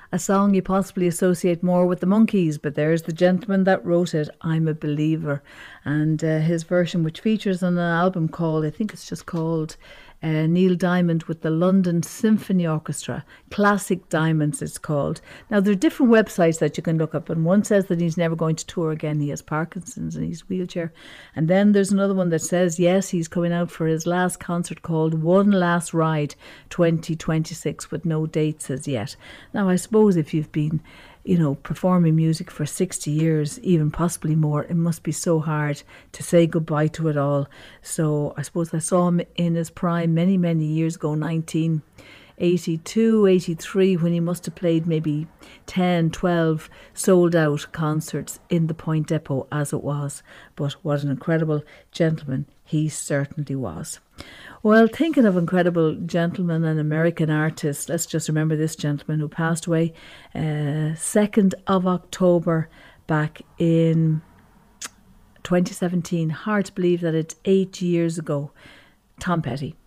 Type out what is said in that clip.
A song you possibly associate more with the Monkees, but there's the gentleman that wrote it, I'm a Believer. And his version, which features on an album called, I think it's just called Neil Diamond with the London Symphony Orchestra. Classic Diamonds, it's called. Now, there are different websites that you can look up, and one says that he's never going to tour again. He has Parkinson's and he's wheelchair. And then there's another one that says, yes, he's coming out for his last concert called One Last Ride 2026 with no dates as yet. Now, I suppose if you've been performing music for 60 years, even possibly more, it must be so hard to say goodbye to it all. So I suppose I saw him in his prime many, many years ago, 1982, 83, when he must have played maybe 10, 12 sold out concerts in the Point Depot as it was. But what an incredible gentleman he certainly was. Well, thinking of incredible gentlemen and American artists, let's just remember this gentleman who passed away 2nd of October back in 2017. Hard to believe that it's 8 years ago. Tom Petty.